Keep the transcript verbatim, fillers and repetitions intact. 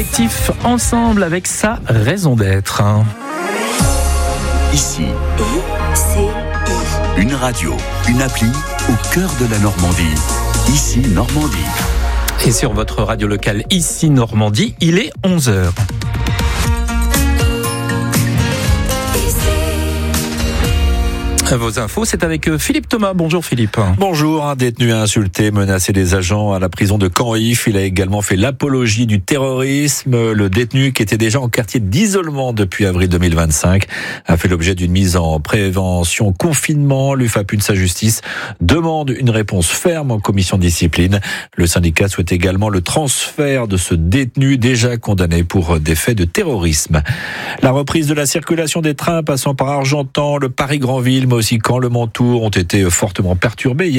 Actif ensemble avec sa raison d'être. Ici, I C I. une radio, une appli au cœur de la Normandie. Ici, Normandie. Et sur votre radio locale Ici Normandie, il est onze heures. Vos infos, c'est avec Philippe Thomas. Bonjour Philippe. Bonjour, un détenu a insulté, menacé des agents à la prison de Caen-If. Il a également fait l'apologie du terrorisme. Le détenu, qui était déjà en quartier d'isolement depuis avril deux mille vingt-cinq, a fait l'objet d'une mise en prévention confinement. L'U F A P U de sa justice demande une réponse ferme en commission de discipline. Le syndicat souhaite également le transfert de ce détenu déjà condamné pour des faits de terrorisme. La reprise de la circulation des trains passant par Argentan, le Paris-Granville, mais aussi Caen, le Montour ont été fortement perturbés hier.